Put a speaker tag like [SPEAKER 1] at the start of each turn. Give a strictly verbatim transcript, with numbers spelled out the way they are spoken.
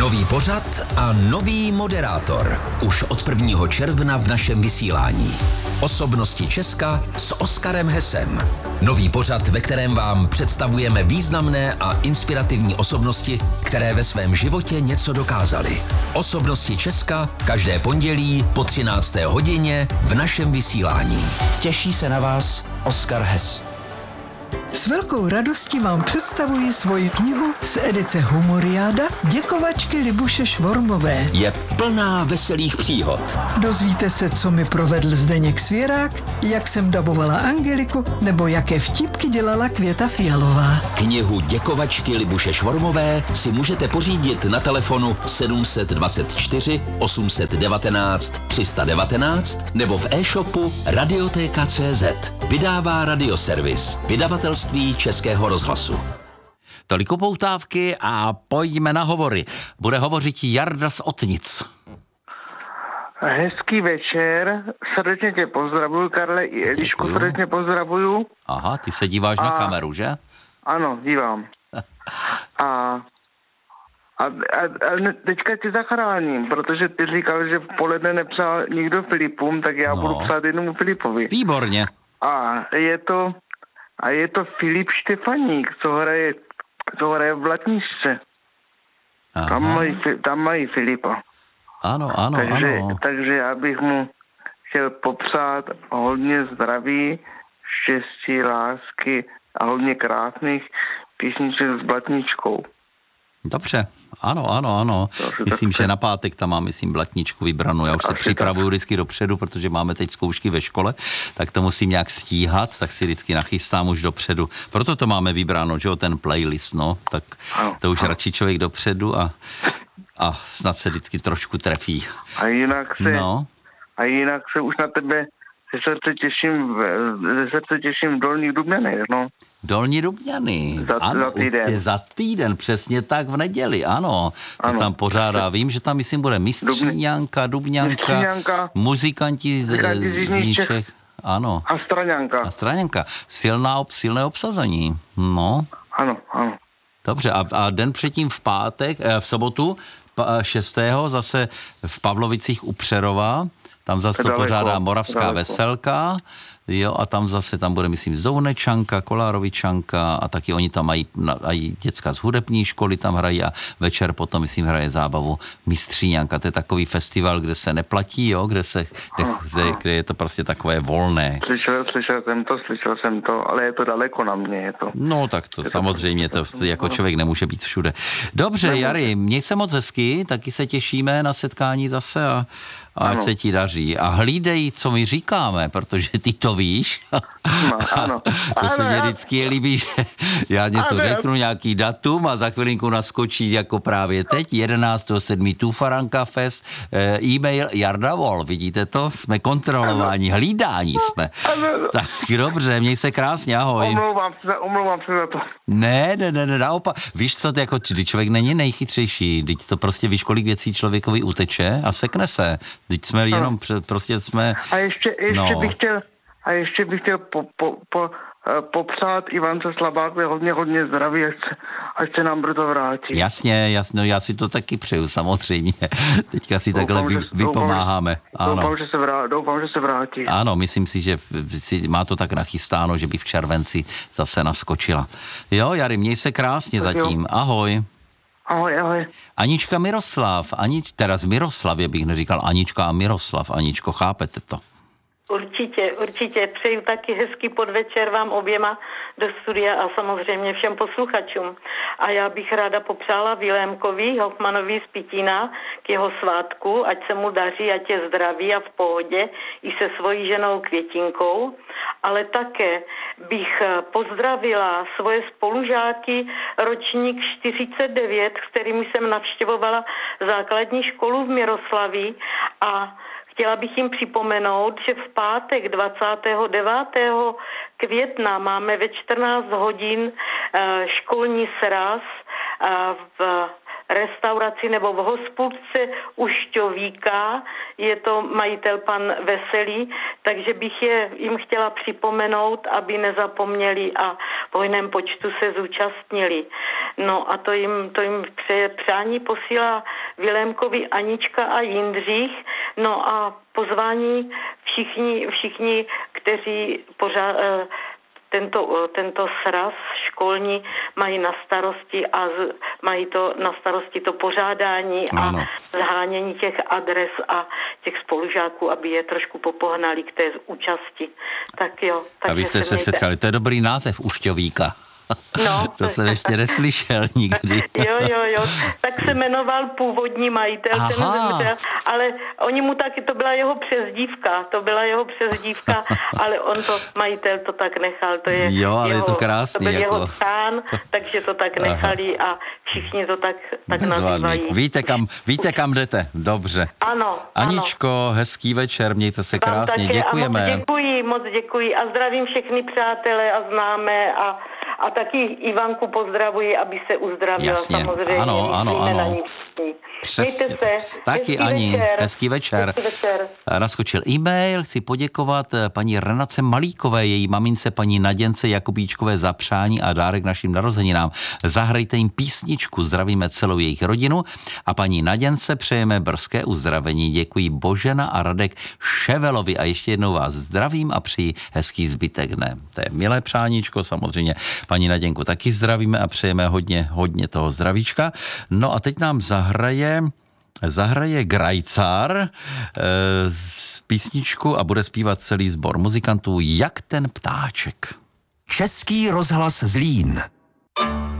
[SPEAKER 1] Nový pořad a nový moderátor. Už od prvního června v našem vysílání. Osobnosti Česka s Oskarem Hesem. Nový pořad, ve kterém vám představujeme významné a inspirativní osobnosti, které ve svém životě něco dokázaly. Osobnosti Česka každé pondělí po třinácté hodině v našem vysílání.
[SPEAKER 2] Těší se na vás Oskar Hes.
[SPEAKER 3] S velkou radostí vám představuji svoji knihu z edice Humoriáda Děkovačky Libuše Švormové.
[SPEAKER 1] Je plná veselých příhod.
[SPEAKER 3] Dozvíte se, co mi provedl Zdeněk Svěrák, jak jsem dabovala Angeliku, nebo jaké vtipky dělala Květa Fialová.
[SPEAKER 1] Knihu Děkovačky Libuše Švormové si můžete pořídit na telefonu sedm dvacet čtyři osm devatenáct tři sta devatenáct nebo v e-shopu radioteka tečka cé zet. Vydává Radioservis, vydavatelství Českého rozhlasu.
[SPEAKER 4] Tolik upoutávky a pojďme na hovory. Bude hovořit Jarda z Otnic.
[SPEAKER 5] Hezký večer, srdečně tě pozdravuju, Karle, i Elišku srdečně pozdravuju.
[SPEAKER 4] Aha, ty se díváš a... na kameru, že?
[SPEAKER 5] Ano, dívám. a, a, a, a teďka tě zachráním, protože ty říkal, že v poledne nepsal nikdo Filipům, tak já no. budu psát jednomu Filipovi.
[SPEAKER 4] Výborně.
[SPEAKER 5] A je to, a je to Filip Štefaník, co hraje, co hraje v Blatničce. Tam mají, tam mají Filipa.
[SPEAKER 4] Ano, ano,
[SPEAKER 5] takže,
[SPEAKER 4] ano.
[SPEAKER 5] Takže já bych mu chtěl popřát hodně zdraví, štěstí, lásky a hodně krásných písniček s Blatničkou.
[SPEAKER 4] Dobře, ano, ano, ano. Myslím, že na pátek tam mám, myslím, Blatničku vybranou. Já už se připravuju vždycky dopředu, protože máme teď zkoušky ve škole, tak to musím nějak stíhat, tak si vždycky nachystám už dopředu. Proto to máme vybráno, že jo, ten playlist, no, tak to už radši člověk dopředu a, a snad se vždycky trošku trefí.
[SPEAKER 5] A jinak se,
[SPEAKER 4] no.
[SPEAKER 5] a jinak se už na tebe ze srdce těším, ze srdce těším v Dolních Dubňanech, no.
[SPEAKER 4] Dolní Dubňany.
[SPEAKER 5] Za,
[SPEAKER 4] ano,
[SPEAKER 5] za týden.
[SPEAKER 4] Za týden, přesně tak, v neděli, ano. ano. To tam pořádá. Vím, že tam, myslím, bude mistříňanka, Dubňanka, muzikanti z, z Jižních Čech. Ano.
[SPEAKER 5] A Straňanka.
[SPEAKER 4] A Straňanka. Silná, silné obsazení. No.
[SPEAKER 5] Ano, ano.
[SPEAKER 4] Dobře, a, a den předtím v pátek, v sobotu, šestého zase v Pavlovicích u Přerova. Tam zase to
[SPEAKER 5] daleko,
[SPEAKER 4] pořádá Moravská
[SPEAKER 5] daleko.
[SPEAKER 4] veselka, jo, a tam zase, tam bude, myslím, Zounečanka, Kolárovičanka a taky oni tam mají, mají děcka z hudební školy, tam hrají a večer potom, myslím, hraje zábavu Mistříňanka. To je takový festival, kde se neplatí, jo, kde se, kde, kde, kde je to prostě takové volné.
[SPEAKER 5] Slyšel, slyšel jsem to, slyšel jsem to, ale je to daleko na mě, je to.
[SPEAKER 4] No, tak to je samozřejmě, to, to jako člověk nemůže být všude. Dobře, Nemůže. Jari, měj se moc hezky, taky se těšíme na setkání zase a a ať se ti daří. A hlídej, co my říkáme, protože ty to víš.
[SPEAKER 5] No, ano.
[SPEAKER 4] To
[SPEAKER 5] ano,
[SPEAKER 4] se mě
[SPEAKER 5] já...
[SPEAKER 4] vždycky líbí, že já něco ano, řeknu, nějaký datum a za chvilinku naskočí jako právě teď, jedenáctého sedmého Tufaranka Fest, e-mail Jarda Vol, vidíte to? Jsme kontrolováni, ano. Hlídání jsme. Ano. Tak dobře, měj se krásně, ahoj.
[SPEAKER 5] Omlouvám se, omlouvám se za to.
[SPEAKER 4] Ne, ne, ne, ne, naopak. Víš co, jako, když člověk není nejchytřejší, když to prostě víš, kolik věcí člověkovi uteče a sekne se. Teď jsme no. jenom, prostě jsme...
[SPEAKER 5] A ještě, ještě no. bych chtěl, a ještě bych chtěl po, po, po, popřát Ivance Slabákové hodně, hodně zdraví, až se, až se nám brzo vrátí.
[SPEAKER 4] Jasně, jasně, já si to taky přeju, samozřejmě. Teďka si doufám, takhle vy, že, vypomáháme.
[SPEAKER 5] Doufám, ano. Že se vrátí, doufám, že se vrátí.
[SPEAKER 4] Ano, myslím si, že si má to tak nachystáno, že by v červenci zase naskočila. Jo, Jari, měj se krásně tak zatím. Jo. Ahoj.
[SPEAKER 5] Ahoj, ahoj.
[SPEAKER 4] Anička Miroslav, Anič, teda z Miroslavě bych neříkal Anička a Miroslav. Aničko, chápete to?
[SPEAKER 6] Určitě, určitě. Přeju taky hezký podvečer vám oběma do studia a samozřejmě všem posluchačům. A já bych ráda popřála Vilémkovi Hoffmanovi z Pitína k jeho svátku, ať se mu daří, ať je zdraví a v pohodě i se svojí ženou Květinkou. Ale také bych pozdravila svoje spolužáky ročník čtyřicet devět, s kterými jsem navštěvovala základní školu v Miroslavi a chtěla bych jim připomenout, že v pátek dvacátého devátého května máme ve čtrnáct hodin školní sraz v restauraci nebo v hospůdce u Šťovíka, je to majitel pan Veselý, takže bych je jim chtěla připomenout, aby nezapomněli a v hojném počtu se zúčastnili. No a to jim, to jim pře, přání posílá Vilémkovi Anička a Jindřich. No a pozvání všichni, všichni, kteří pořád, tento, tento sraz školní mají na starosti a z, mají to na starosti to pořádání ano. a zhánění těch adres a těch spolužáků, aby je trošku popohnali k té účasti. Tak jo.
[SPEAKER 4] A vy jste se mějte... setkali, to je dobrý název Ušťovíka.
[SPEAKER 6] No,
[SPEAKER 4] to jsem ještě neslyšel nikdy.
[SPEAKER 6] Jo, jo, jo. Tak se jmenoval původní majitel, ten zemřel, ale oni mu taky, to byla jeho přezdívka, to byla jeho přezdívka, ale on to, majitel to tak nechal, to je
[SPEAKER 4] jo, ale
[SPEAKER 6] jeho,
[SPEAKER 4] je to krásný.
[SPEAKER 6] To byl
[SPEAKER 4] jako...
[SPEAKER 6] jeho stán, takže to tak nechali a všichni to tak, tak nazývají.
[SPEAKER 4] Víte kam, víte, kam jdete? Dobře.
[SPEAKER 6] Ano,
[SPEAKER 4] Aničko,
[SPEAKER 6] ano.
[SPEAKER 4] hezký večer, mějte se krásně,
[SPEAKER 6] taky,
[SPEAKER 4] děkujeme.
[SPEAKER 6] A moc děkuji, moc děkuji a zdravím všechny přátelé a známé a A taky Ivanku pozdravuji, aby se uzdravila.
[SPEAKER 4] Jasně,
[SPEAKER 6] samozřejmě.
[SPEAKER 4] ano, ano, ano. Přesně.
[SPEAKER 6] Mějte se.
[SPEAKER 4] Taky
[SPEAKER 6] hezký
[SPEAKER 4] Ani,
[SPEAKER 6] večer.
[SPEAKER 4] hezký večer.
[SPEAKER 6] Hezký večer.
[SPEAKER 4] Naskočil e-mail, chci poděkovat paní Renace Malíkové, její mamince paní Naděnce Jakubíčkové za přání a dárek našim narozeninám. Zahrajte jim písničku, zdravíme celou jejich rodinu a paní Naděnce přejeme brzké uzdravení. Děkuji Božena a Radek Ševelovi a ještě jednou vás zdravím a přeji hezký zbytek dne. To je milé přáníčko, samozřejmě paní Naděnku taky zdravíme a přejeme hodně, hodně toho zdravíčka. No a teď nám zahraje Zahraje Grajcar e, z písničku a bude zpívat celý sbor muzikantů Jak ten ptáček.
[SPEAKER 1] Český rozhlas Zlín.